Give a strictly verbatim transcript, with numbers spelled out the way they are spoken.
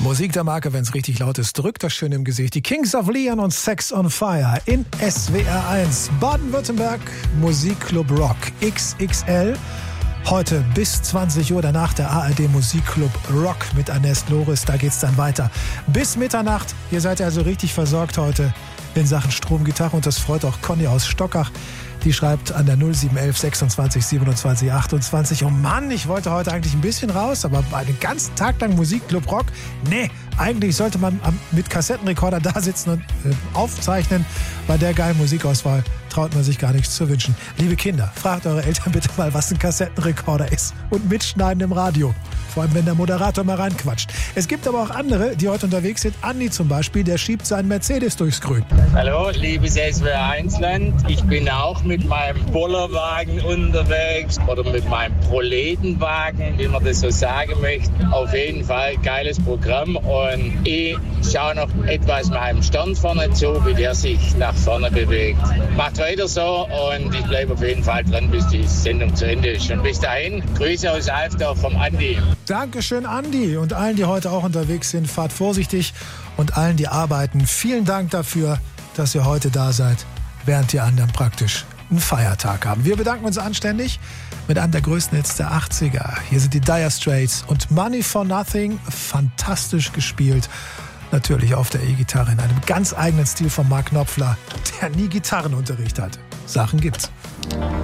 Musik der Marke, wenn es richtig laut ist, drückt das schön im Gesicht. Die Kings of Leon und Sex on Fire in S W R eins. Baden-Württemberg, Musikclub Rock X X L. Heute bis zwanzig Uhr, danach der A R D Musikclub Rock mit Ernest Loris. Da geht's dann weiter. Bis Mitternacht. Ihr seid also richtig versorgt heute in Sachen Stromgitarre. Und das freut auch Conny aus Stockach. Die schreibt an der null sieben elf sechsundzwanzig siebenundzwanzig achtundzwanzig. Oh Mann, ich wollte heute eigentlich ein bisschen raus, aber einen ganzen Tag lang Musikclub Rock? Nee, eigentlich sollte man mit Kassettenrekorder da sitzen und äh, aufzeichnen. Bei der geilen Musikauswahl traut man sich gar nichts zu wünschen. Liebe Kinder, fragt eure Eltern bitte mal, was ein Kassettenrekorder ist. Und mitschneiden im Radio. Vor allem, wenn der Moderator mal reinquatscht. Es gibt aber auch andere, die heute unterwegs sind. Andi zum Beispiel, der schiebt seinen Mercedes durchs Grün. Hallo, liebes S W R eins Land. Ich bin auch mit meinem Bollerwagen unterwegs oder mit meinem Proletenwagen, wie man das so sagen möchte. Auf jeden Fall geiles Programm und ich schaue noch etwas meinem Stern vorne zu, wie der sich nach vorne bewegt. Macht weiter so und ich bleibe auf jeden Fall dran, bis die Sendung zu Ende ist. Und bis dahin, Grüße aus Alfdorf vom Andi. Dankeschön, Andi. Und allen, die heute auch unterwegs sind, fahrt vorsichtig. Und allen, die arbeiten, vielen Dank dafür, dass ihr heute da seid, während die anderen praktisch einen Feiertag haben. Wir bedanken uns anständig mit einem der größten Hits der achtziger. Hier sind die Dire Straits und Money for Nothing, fantastisch gespielt. Natürlich auf der E-Gitarre in einem ganz eigenen Stil von Mark Knopfler, der nie Gitarrenunterricht hatte. Sachen gibt's.